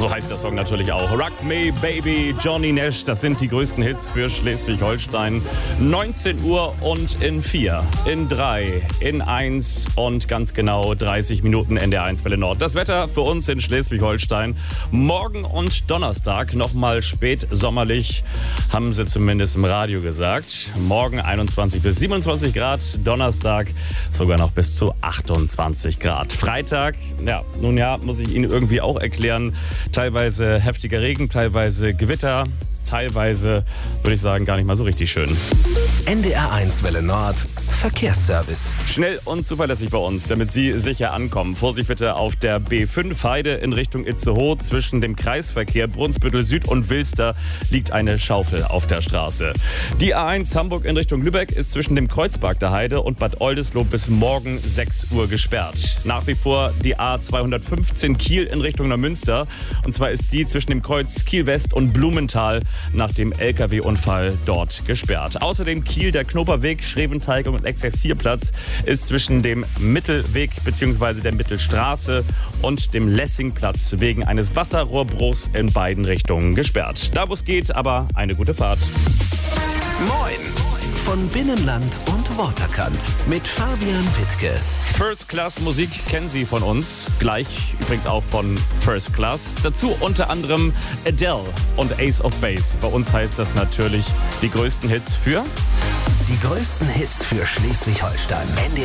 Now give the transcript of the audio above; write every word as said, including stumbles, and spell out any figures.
So heißt der Song natürlich auch. Rock Me Baby, Johnny Nash, das sind die größten Hits für Schleswig-Holstein. neunzehn Uhr und in vier, in drei, in eins und ganz genau dreißig Minuten N D R eins Welle Nord. Das Wetter für uns in Schleswig-Holstein. Morgen und Donnerstag nochmal spät sommerlich, haben sie zumindest im Radio gesagt. Morgen einundzwanzig bis siebenundzwanzig Grad, Donnerstag sogar noch bis zu achtundzwanzig Grad. Freitag, ja, nun ja, muss ich Ihnen irgendwie auch erklären, teilweise heftiger Regen, teilweise Gewitter, teilweise, würde ich sagen, gar nicht mal so richtig schön. N D R eins Welle Nord, Verkehrsservice. Schnell und zuverlässig bei uns, damit Sie sicher ankommen. Vorsicht bitte auf der B fünf Heide in Richtung Itzehoe. Zwischen dem Kreisverkehr Brunsbüttel Süd und Wilster liegt eine Schaufel auf der Straße. Die A eins Hamburg in Richtung Lübeck ist zwischen dem Kreuzberg der Heide und Bad Oldesloe bis morgen sechs Uhr gesperrt. Nach wie vor die A zweihundertfünfzehn Kiel in Richtung Neumünster. Und zwar ist die zwischen dem Kreuz Kiel West und Blumenthal nach dem L K W-Unfall dort gesperrt. Außerdem Kiel, der Knoperweg, Schreventeig und Exerzierplatz ist zwischen dem Mittelweg bzw. der Mittelstraße und dem Lessingplatz wegen eines Wasserrohrbruchs in beiden Richtungen gesperrt. Da wo es geht, aber eine gute Fahrt. Moin von Binnenland und Waterkant mit Fabian Wittke. First Class Musik kennen Sie von uns, gleich übrigens auch von First Class. Dazu unter anderem Adele und Ace of Base. Bei uns heißt das natürlich die größten Hits für... Die größten Hits für Schleswig-Holstein.